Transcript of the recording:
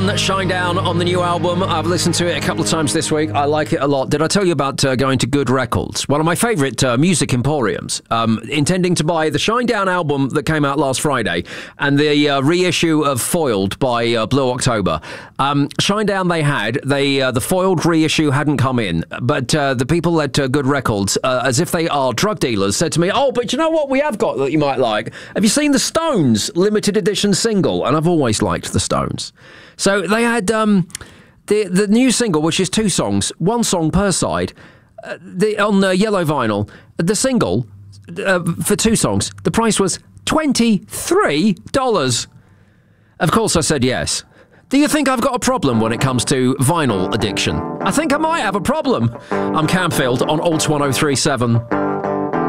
Shinedown on the new album. I've listened to it a couple of times this week. I like it a lot. Did I tell you about going to Good Records? One of my favourite music emporiums. Intending to buy the Shinedown album that came out last Friday and the reissue of Foiled by Blue October. Shinedown the Foiled reissue hadn't come in, but the people at Good Records, as if they are drug dealers, said to me, "Oh, but you know what we have got that you might like? Have you seen the Stones limited edition single?" And I've always liked the Stones. So they had the new single, which is 2 songs, 1 song per side, on yellow vinyl. The single for 2 songs, the price was $23. Of course, I said yes. Do you think I've got a problem when it comes to vinyl addiction? I think I might have a problem. I'm Camfield on Alt 1037.